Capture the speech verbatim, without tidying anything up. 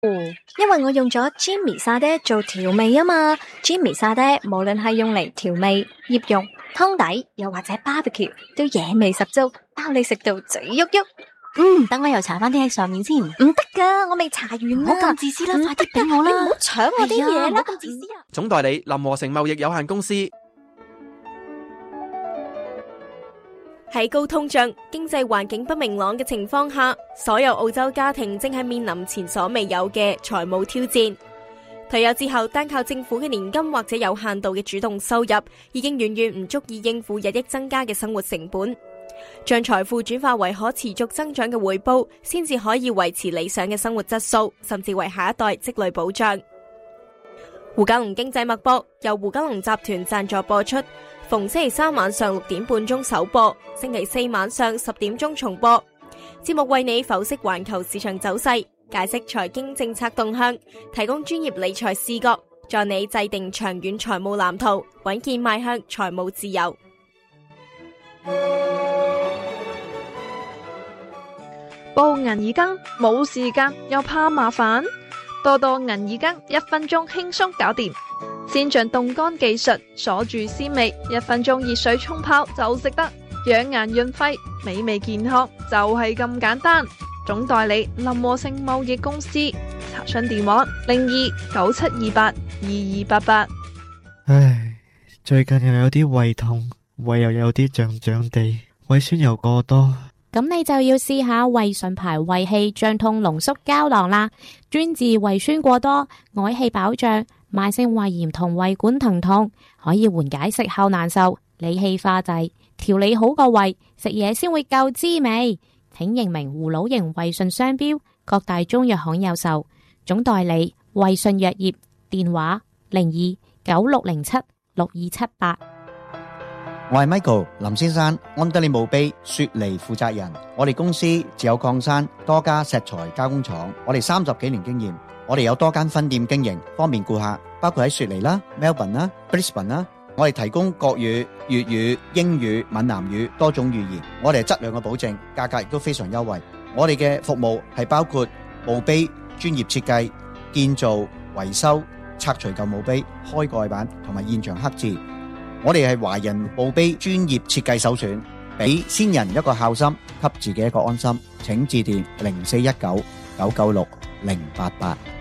因為我用咗 Jimmy 沙爹做調味啊嘛。Jimmy 沙爹無論係用嚟調味、醃肉、湯底，又或者 barbecue， 都野味十足，包你食到嘴喐喐。 嗯，等我又搽翻啲喺上面先。唔得噶，我未搽完啦。 唔好咁自私啦，快啲俾我啦！ 你唔好搶我啲嘢啦，咁自私啊！ 總代理林和成貿易有限公司。 喺高通脹、經濟環境不明朗嘅情況下，所有澳洲家庭正係面臨前所未有嘅財務挑戰。退休之後，單靠政府嘅年金或者有限度嘅主動收入，已經遠遠唔足以應付日益增加嘅生活成本。將財富轉化為可持續增長嘅回報，先至可以維持理想嘅生活質素，甚至為下一代積累保障。胡嘉龍經濟脈搏由胡嘉龍集團贊助播出，逢星期三晚上六點半鐘首播，星期四晚上十點鐘重播。節目為你剖析環球市場走勢，解釋財經政策動向，提供專業理財視角，助你制定長遠財務藍圖，穩健邁向財務自由。 報銀耳羹冇時間又怕麻煩，多多銀耳羹一分鐘輕鬆搞掂。先進凍乾技術鎖住鮮味，一分鐘熱水沖泡就食得，養顏潤肺，美味健康就係咁簡單。總代理林和成貿易公司，查詢電話零二九七二八二二八八。 唉，最近又有啲胃痛，胃又有啲脹脹地，胃酸又過多。 咁你就要試下胃順牌胃氣脹痛濃縮膠囊啦，專治胃酸過多、嗳氣飽脹、慢性胃炎同胃管疼痛，可以緩解食後難受、理氣化滯，調理好個胃，食嘢先會夠滋味。請認明葫蘆形胃順商標，各大中藥行有售。總代理胃順藥業，電話零二九六零七六二七八。 我係 Michael 林先生，安德利墓碑雪梨負責人。我哋公司自有礦山，多家石材加工廠，我哋三十幾年經驗，我哋有多間分店經營，方便顧客，包括喺雪梨啦、Melbourne 啦、Brisbane 啦。我哋提供國語、粵語、英語、閩南語多種語言，我哋係質量嘅保證，價格亦都非常優惠。我哋嘅服務係包括墓碑專業設計、建造、維修、拆除舊墓碑、開蓋板同埋現場刻字。我哋係華人墓碑專業設計首選，俾先人一個孝心，給自己一個安心。請致電零四一九九九六零八八。